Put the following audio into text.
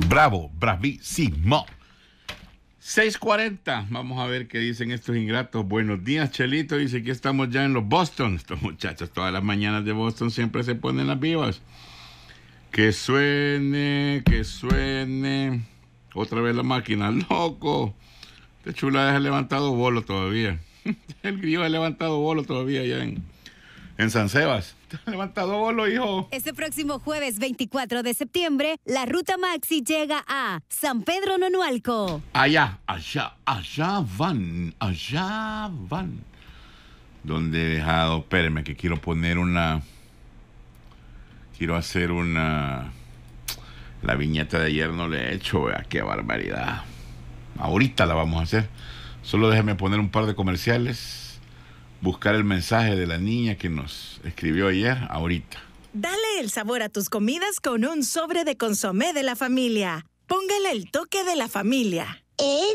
Bravo, bravísimo. 6:40. Vamos a ver qué dicen estos ingratos. Buenos días, Chelito. Dice que estamos ya en los Boston. Estos muchachos todas las mañanas de Boston siempre se ponen las vivas. Que suene, que suene. Otra vez la máquina, loco. Este chula ha levantado bolo todavía. El grillo ha levantado bolo todavía allá en San Sebas. Ha levantado bolo, hijo. Este próximo jueves 24 de septiembre, la Ruta Maxi llega a San Pedro Nonualco. Allá van. ¿Dónde he dejado? Espérenme que quiero poner Quiero hacer una... La viñeta de ayer no le he hecho, vea, qué barbaridad. Ahorita la vamos a hacer. Solo déjeme poner un par de comerciales, buscar el mensaje de la niña que nos escribió ayer, ahorita. Dale el sabor a tus comidas con un sobre de consomé de la familia. Póngale el toque de la familia.